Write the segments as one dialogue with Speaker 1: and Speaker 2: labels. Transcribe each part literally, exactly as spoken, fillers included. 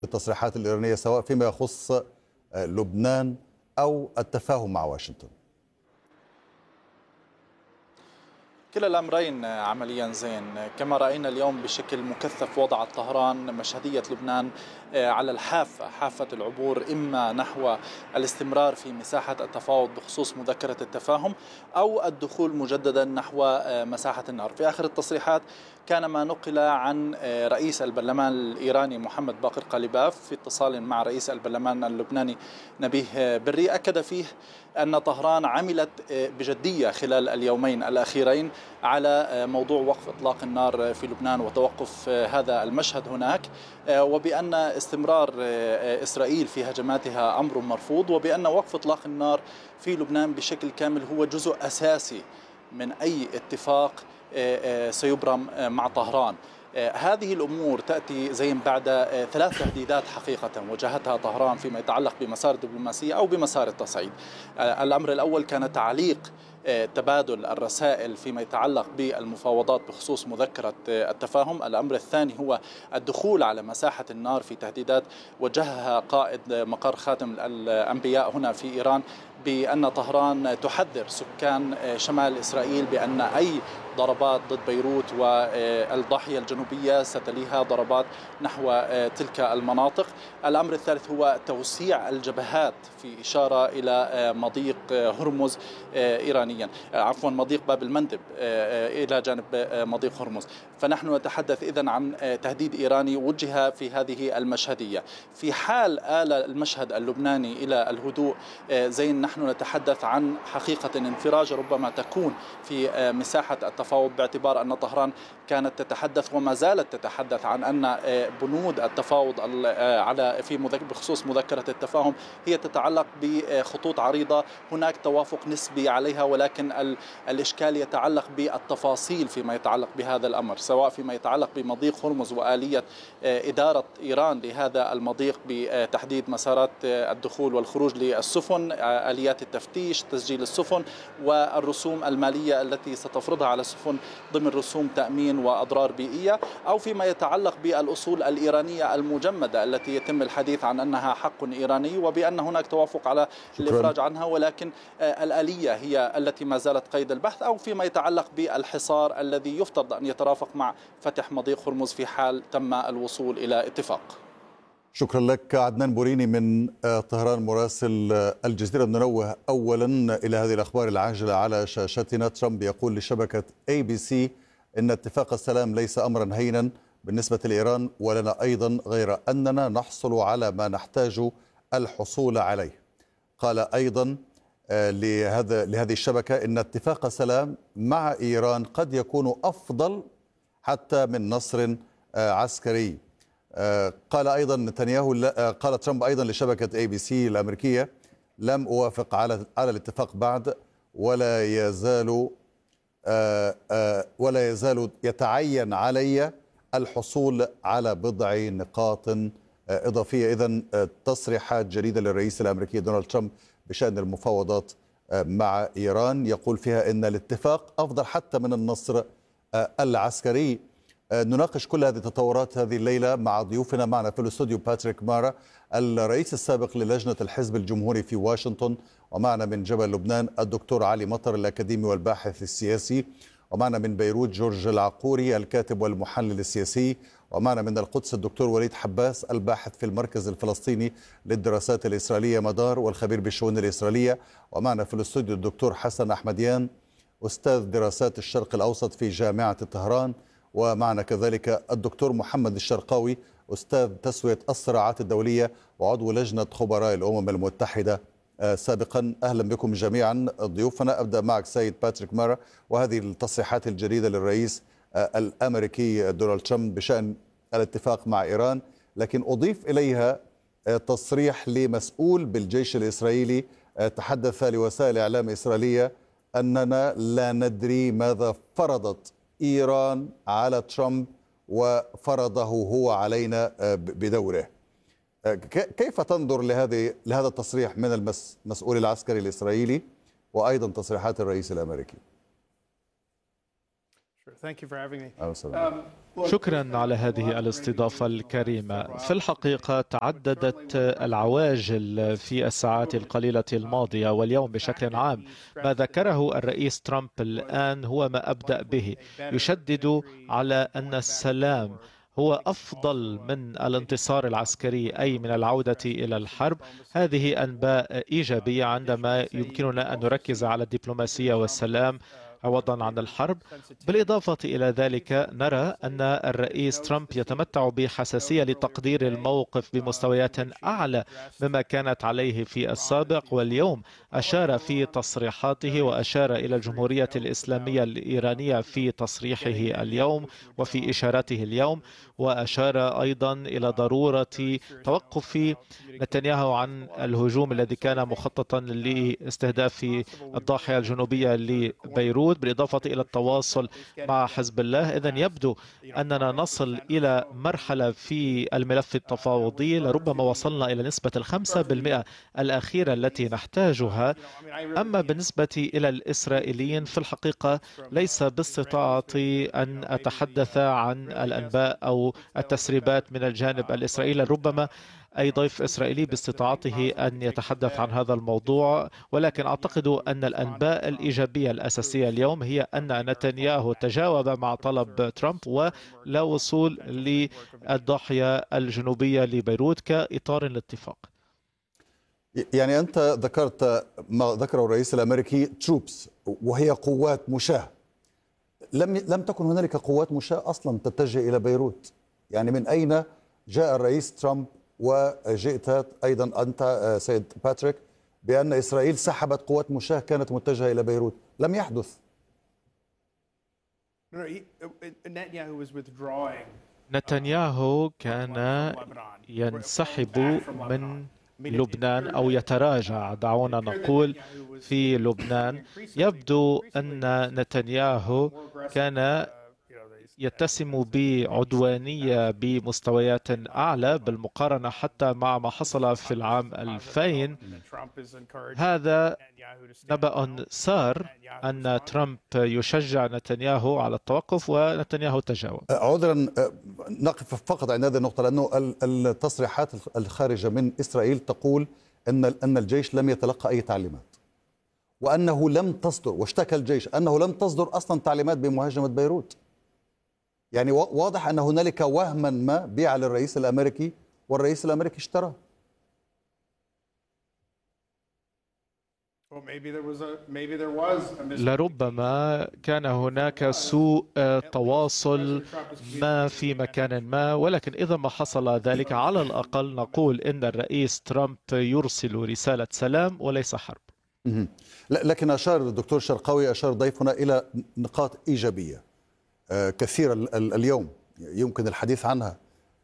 Speaker 1: بالتصريحات الإيرانية سواء فيما يخص لبنان أو التفاهم مع واشنطن؟
Speaker 2: كلا الأمرين عمليا زين. كما رأينا اليوم بشكل مكثف وضعت طهران مشهدية لبنان على الحافة، حافة العبور إما نحو الاستمرار في مساحة التفاوض بخصوص مذكرة التفاهم أو الدخول مجددا نحو مساحة النار. في آخر التصريحات كان ما نقل عن رئيس البرلمان الإيراني محمد باقر قاليباف في اتصال مع رئيس البرلمان اللبناني نبيه بري، أكد فيه أن طهران عملت بجدية خلال اليومين الأخيرين على موضوع وقف إطلاق النار في لبنان وتوقف هذا المشهد هناك، وبأن استمرار إسرائيل في هجماتها أمر مرفوض، وبأن وقف إطلاق النار في لبنان بشكل كامل هو جزء أساسي من أي اتفاق سيبرم مع طهران. هذه الأمور تأتي زين بعد ثلاث تهديدات حقيقة وجهتها طهران فيما يتعلق بمسار الدبلوماسية أو بمسار التصعيد. الأمر الأول كان تعليق تبادل الرسائل فيما يتعلق بالمفاوضات بخصوص مذكرة التفاهم. الأمر الثاني هو الدخول على مساحة النار في تهديدات وجهها قائد مقر خاتم الأنبياء هنا في إيران بأن طهران تحذر سكان شمال إسرائيل بأن أي ضربات ضد بيروت والضاحية الجنوبية ستليها ضربات نحو تلك المناطق. الأمر الثالث هو توسيع الجبهات في إشارة إلى مضيق هرمز إيرانيا، عفوا مضيق باب المندب إلى جانب مضيق هرمز. فنحن نتحدث إذن عن تهديد إيراني وجه في هذه المشهدية. في حال آل المشهد اللبناني إلى الهدوء زين نحن نتحدث عن حقيقة انفراج ربما تكون في مساحة التفاوض، باعتبار أن طهران كانت تتحدث وما زالت تتحدث عن أن بنود التفاوض على في بخصوص مذكرة التفاهم هي تتعلق بخطوط عريضة هناك توافق نسبي عليها، ولكن الإشكال يتعلق بالتفاصيل فيما يتعلق بهذا الأمر، سواء فيما يتعلق بمضيق هرمز وآلية إدارة إيران لهذا المضيق بتحديد مسارات الدخول والخروج للسفن، آليات التفتيش، تسجيل السفن، والرسوم المالية التي ستفرضها على السفن ضمن رسوم تأمين وأضرار بيئية، أو فيما يتعلق بالأصول الإيرانية المجمدة التي يتم الحديث عن أنها حق إيراني وبأن هناك توافق على الإفراج عنها، ولكن الآلية هي التي ما زالت قيد البحث، أو فيما يتعلق بالحصار الذي يفترض أن يترافق مع فتح مضيق هرمز في حال تم الوصول إلى اتفاق.
Speaker 1: شكرا لك عدنان بوريني من طهران مراسل الجزيرة. ننوه أولا إلى هذه الأخبار العاجلة على شاشتنا. ترامب يقول لشبكة اي بي سي إن اتفاق السلام ليس أمرا هينا بالنسبة لإيران ولنا أيضا، غير أننا نحصل على ما نحتاج الحصول عليه. قال أيضا لهذا لهذه الشبكة إن اتفاق السلام مع إيران قد يكون أفضل حتى من نصر عسكري. قال أيضا نتنياهو قال ترامب أيضا لشبكة اي بي سي الأمريكية: لم أوافق على على الاتفاق بعد، ولا يزال ولا يزال يتعين علي الحصول على بضع نقاط إضافية. إذن تصريحات جديدة للرئيس الأمريكي دونالد ترامب بشأن المفاوضات مع إيران، يقول فيها إن الاتفاق أفضل حتى من النصر العسكري. نناقش كل هذه التطورات هذه الليلة مع ضيوفنا. معنا في الاستوديو باتريك مارا الرئيس السابق للجنة الحزب الجمهوري في واشنطن، ومعنا من جبل لبنان الدكتور علي مطر الأكاديمي والباحث السياسي، ومعنا من بيروت جورج العقوري الكاتب والمحلل السياسي، ومعنا من القدس الدكتور وليد حباس الباحث في المركز الفلسطيني للدراسات الإسرائيلية مدار والخبير بالشؤون الإسرائيلية، ومعنا في الاستوديو الدكتور حسن أحمديان أستاذ دراسات الشرق الأوسط في جامعة طهران، ومعنا كذلك الدكتور محمد الشرقاوي أستاذ تسوية الصراعات الدولية وعضو لجنة خبراء الأمم المتحدة سابقا. أهلا بكم جميعا ضيوفنا. أبدأ معك سيد باتريك مارا، وهذه التصريحات الجديدة للرئيس الأمريكي دونالد ترامب بشأن الاتفاق مع إيران، لكن أضيف إليها تصريح لمسؤول بالجيش الإسرائيلي تحدث لوسائل إعلام إسرائيلية أننا لا ندري ماذا فرضت إيران على ترامب وفرضه هو علينا بدوره. كيف تنظر لهذه لهذا التصريح من المسؤول العسكري الإسرائيلي وأيضا تصريحات الرئيس الأمريكي؟
Speaker 3: شكرا على هذه الاستضافة الكريمة. في الحقيقة تعددت العواجل في الساعات القليلة الماضية واليوم بشكل عام. ما ذكره الرئيس ترامب الآن هو ما أبدأ به، يشدد على أن السلام هو أفضل من الانتصار العسكري، أي من العودة إلى الحرب. هذه أنباء إيجابية عندما يمكننا أن نركز على الدبلوماسية والسلام عوضا عن الحرب. بالإضافة إلى ذلك نرى أن الرئيس ترامب يتمتع بحساسية لتقدير الموقف بمستويات أعلى مما كانت عليه في السابق، واليوم أشار في تصريحاته وأشار إلى الجمهورية الإسلامية الإيرانية في تصريحه اليوم وفي إشاراته اليوم، وأشار أيضا إلى ضرورة توقف نتنياهو عن الهجوم الذي كان مخططا لاستهداف الضاحية الجنوبية لبيروت، بالإضافة إلى التواصل مع حزب الله. إذن يبدو أننا نصل إلى مرحلة في الملف التفاوضي لربما وصلنا إلى نسبة الخمسة بالمئة الأخيرة التي نحتاجها. أما بالنسبة إلى الإسرائيليين في الحقيقة ليس باستطاعتي أن أتحدث عن الأنباء أو التسريبات من الجانب الإسرائيلي. ربما أي ضيف إسرائيلي باستطاعته أن يتحدث عن هذا الموضوع، ولكن أعتقد أن الأنباء الإيجابية الأساسية اليوم هي أن نتنياهو تجاوب مع طلب ترامب ولا وصول للضاحية الجنوبية لبيروت كإطار الاتفاق.
Speaker 1: يعني أنت ذكرت ما ذكره الرئيس الأمريكي تروبس، وهي قوات مشاة. لم لم تكن هنالك قوات مشاة أصلا تتجه إلى بيروت. يعني من أين جاء الرئيس ترامب وجئت أيضا أنت سيد باتريك بأن إسرائيل سحبت قوات مشاة كانت متجهة إلى بيروت؟ لم يحدث.
Speaker 3: نتنياهو كان ينسحب من لبنان أو يتراجع، دعونا نقول، في لبنان. يبدو أن نتنياهو كان يتسم بعدوانية بمستويات أعلى بالمقارنة حتى مع ما حصل في العام ألفين. هذا نبأ سار أن ترامب يشجع نتنياهو على التوقف ونتنياهو تجاوب.
Speaker 1: عذرا نقف فقط عند هذه النقطة، لأنه التصريحات الخارجة من إسرائيل تقول أن أن الجيش لم يتلقى أي تعليمات، وأنه لم تصدر، واشتكى الجيش أنه لم تصدر أصلا تعليمات بمهاجمة بيروت. يعني واضح أن هنالك وهما ما بيع للرئيس الأمريكي والرئيس الأمريكي اشتراه.
Speaker 3: لربما كان هناك سوء تواصل ما في مكان ما، ولكن إذا ما حصل ذلك على الأقل نقول إن الرئيس ترامب يرسل رسالة سلام وليس حرب.
Speaker 1: لكن أشار الدكتور شرقاوي، أشار ضيفنا إلى نقاط إيجابية كثيرة اليوم يمكن الحديث عنها.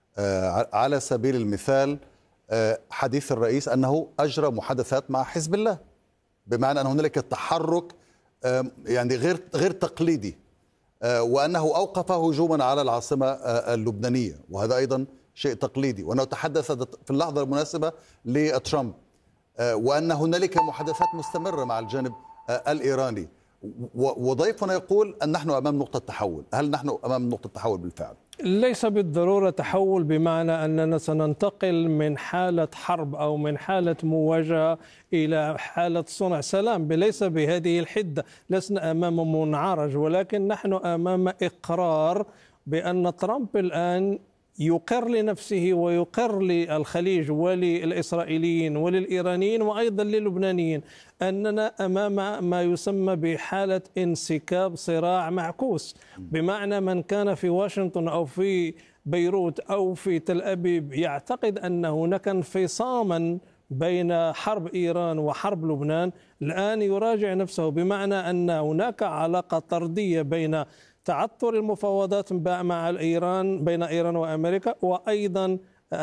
Speaker 1: على سبيل المثال حديث الرئيس أنه أجرى محادثات مع حزب الله، بمعنى أن هنالك تحرك يعني غير غير تقليدي، وأنه أوقف هجوما على العاصمة اللبنانية، وهذا أيضا شيء تقليدي، وأنه تحدث في اللحظة المناسبة لترامب، وأن هنالك محادثات مستمرة مع الجانب الإيراني. وضيفنا يقول أن نحن أمام نقطة تحول. هل نحن أمام نقطة تحول بالفعل؟
Speaker 4: ليس بالضرورة تحول بمعنى أننا سننتقل من حالة حرب أو من حالة مواجهة إلى حالة صنع سلام، ليس بهذه الحدة. لسنا أمام منعرج، ولكن نحن أمام إقرار بأن ترامب الآن يقر لنفسه ويقر للخليج وللإسرائيليين وللإيرانيين وأيضا للبنانيين أننا أمام ما يسمى بحالة انسكاب صراع معكوس، بمعنى من كان في واشنطن أو في بيروت أو في تل أبيب يعتقد أن هناك انفصاما بين حرب إيران وحرب لبنان، الآن يراجع نفسه، بمعنى أن هناك علاقة طردية بين تعثر المفاوضات مع إيران بين إيران وأمريكا، وأيضا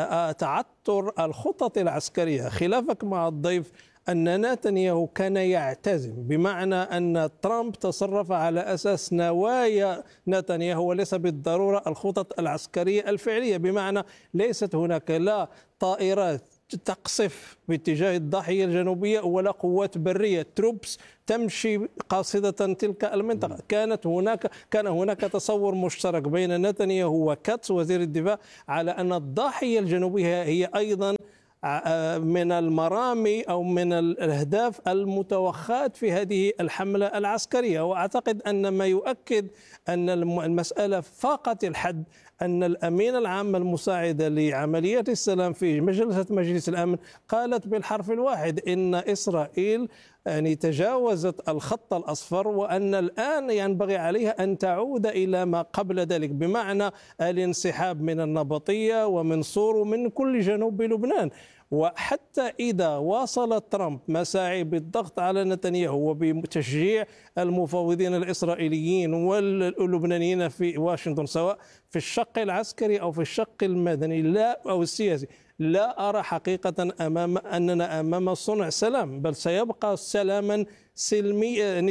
Speaker 4: تعثر الخطط العسكرية. خلافك مع الضيف أن نتنياهو كان يعتزم، بمعنى أن ترامب تصرف على أساس نوايا نتنياهو وليس بالضرورة الخطط العسكرية الفعلية، بمعنى ليست هناك لا طائرات تقصف باتجاه الضاحية الجنوبية ولا قوات برية تروبس تمشي قاصدة تلك المنطقة. كانت هناك كان هناك تصور مشترك بين نتنياهو وكاتس وزير الدفاع على أن الضاحية الجنوبية هي أيضا من المرامي أو من الأهداف المتوخاة في هذه الحملة العسكرية. وأعتقد أن ما يؤكد أن المسألة فاقت الحد أن الأمين العام المساعدة لعمليات السلام في مجلس مجلس الأمن قالت بالحرف الواحد إن إسرائيل يعني تجاوزت الخط الأصفر، وأن الآن ينبغي عليها أن تعود إلى ما قبل ذلك، بمعنى الانسحاب من النبطية ومن صور ومن كل جنوب لبنان. وحتى إذا واصل ترامب مساعي بالضغط على نتنياهو وبتشجيع المفاوضين الإسرائيليين واللبنانيين في واشنطن سواء في الشق العسكري أو في الشق المدني لا أو السياسي، لا أرى حقيقة أمام أننا أمام صنع سلام، بل سيبقى سلاما سلميا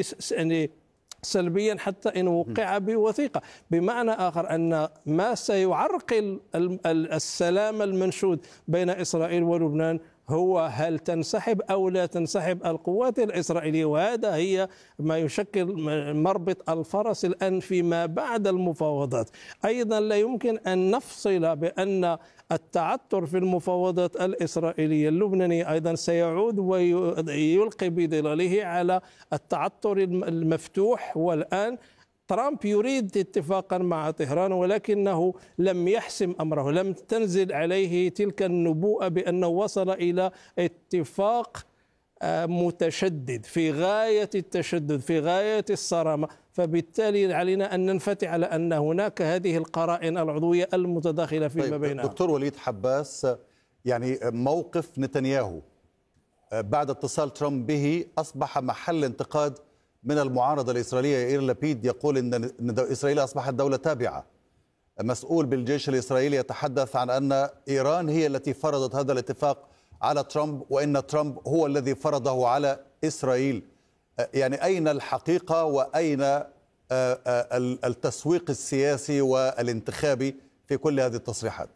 Speaker 4: سلبيا حتى إن وقع بوثيقة. بمعنى آخر أن ما سيعرقل السلام المنشود بين إسرائيل ولبنان هو هل تنسحب أو لا تنسحب القوات الإسرائيلية، وهذا هي ما يشكل مربط الفرس الآن فيما بعد المفاوضات. أيضا لا يمكن أن نفصل بأن التعثر في المفاوضات الإسرائيلية اللبنانية أيضا سيعود ويلقي بظلاله على التعثر المفتوح. والآن ترامب يريد اتفاقا مع طهران ولكنه لم يحسم أمره، لم تنزل عليه تلك النبوءة بأنه وصل إلى اتفاق متشدد في غاية التشدد في غاية الصرامة. فبالتالي علينا أن ننفتح على أن هناك هذه القرائن العضوية المتداخلة فيما
Speaker 1: طيب
Speaker 4: بينها.
Speaker 1: دكتور وليد حباس، يعني موقف نتنياهو بعد اتصال ترامب به أصبح محل انتقاد من المعارضة الإسرائيلية. يائير لبيد يقول أن إسرائيل أصبحت دولة تابعة. مسؤول بالجيش الإسرائيلي يتحدث عن أن إيران هي التي فرضت هذا الاتفاق على ترامب وإن ترامب هو الذي فرضه على إسرائيل. يعني أين الحقيقة وأين التسويق السياسي والانتخابي في كل هذه التصريحات؟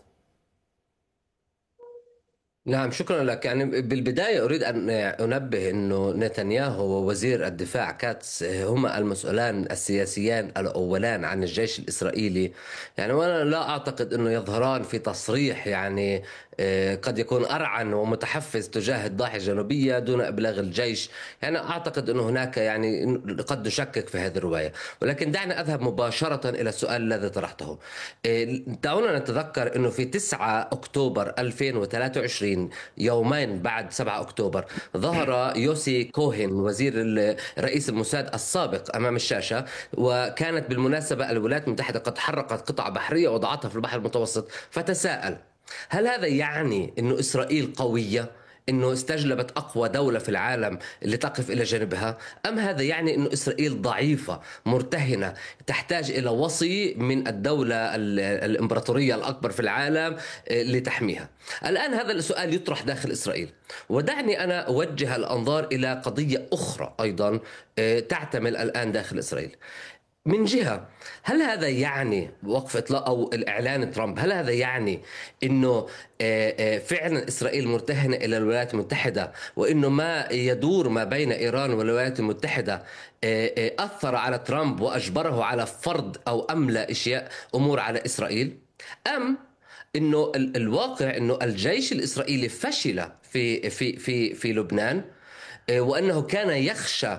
Speaker 5: نعم، شكرا لك. يعني بالبداية أريد أن أنبه أنه نتنياهو ووزير الدفاع كاتس هما المسؤولان السياسيان الأولان عن الجيش الإسرائيلي. يعني وأنا لا أعتقد أنه يظهران في تصريح يعني قد يكون أرعن ومتحفز تجاه الضاحية الجنوبية دون إبلاغ الجيش. يعني أعتقد أنه هناك يعني قد نشكك في هذه الرواية. ولكن دعنا أذهب مباشرة إلى السؤال الذي طرحته. دعونا نتذكر أنه في تسعة أكتوبر ألفين وثلاثة وعشرين، يومين بعد سبعة أكتوبر، ظهر يوسي كوهين وزير رئيس الموساد السابق أمام الشاشة. وكانت بالمناسبة الولايات المتحدة قد حرقت قطعة بحرية وضعتها في البحر المتوسط، فتساءل هل هذا يعني أنه إسرائيل قوية؟ أنه استجلبت أقوى دولة في العالم اللي تقف إلى جانبها؟ أم هذا يعني أنه إسرائيل ضعيفة مرتهنة تحتاج إلى وصي من الدولة الإمبراطورية الأكبر في العالم لتحميها؟ الآن هذا السؤال يطرح داخل إسرائيل. ودعني أنا أوجه الأنظار إلى قضية أخرى أيضا تعتمل الآن داخل إسرائيل. من جهة، هل هذا يعني وقف إطلاق أو الإعلان ترامب، هل هذا يعني أنه فعلا إسرائيل مرتهنة إلى الولايات المتحدة، وأنه ما يدور ما بين إيران والولايات المتحدة أثر على ترامب وأجبره على فرض أو أملى أشياء أمور على إسرائيل؟ أم أنه الواقع أنه الجيش الإسرائيلي فشل في في في في لبنان، وأنه كان يخشى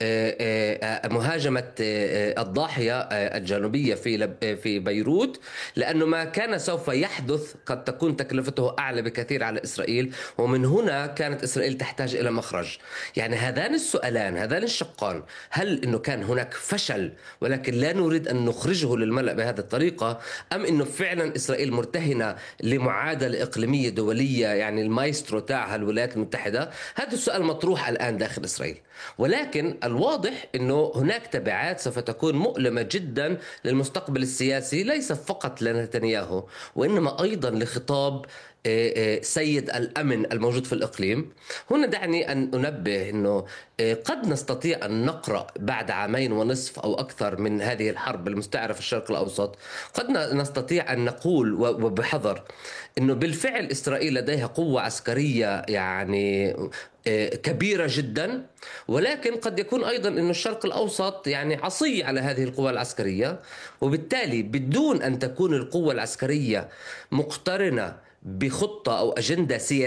Speaker 5: مهاجمة الضاحية الجنوبية في في بيروت، لأنه ما كان سوف يحدث قد تكون تكلفته أعلى بكثير على إسرائيل، ومن هنا كانت إسرائيل تحتاج إلى مخرج. يعني هذان السؤالان، هذان الشقان، هل إنه كان هناك فشل ولكن لا نريد أن نخرجه للملأ بهذه الطريقة، أم إنه فعلا إسرائيل مرتهنة لمعادلة إقليمية دولية يعني المايسترو تاعها الولايات المتحدة؟ هذا السؤال مطروح الآن داخل إسرائيل. ولكن الواضح أنه هناك تبعات سوف تكون مؤلمة جدا للمستقبل السياسي، ليس فقط لنتنياهو وإنما أيضا لخطاب سيد الأمن الموجود في الإقليم. هنا دعني أن أنبه أنه قد نستطيع أن نقرأ بعد عامين ونصف أو أكثر من هذه الحرب المستعرة في الشرق الأوسط، قد نستطيع أن نقول وبحذر أنه بالفعل إسرائيل لديها قوة عسكرية يعني كبيرة جدا، ولكن قد يكون أيضا أن الشرق الأوسط يعني عصي على هذه القوة العسكرية، وبالتالي بدون أن تكون القوة العسكرية مقترنة بخطة أو أجندة سياسية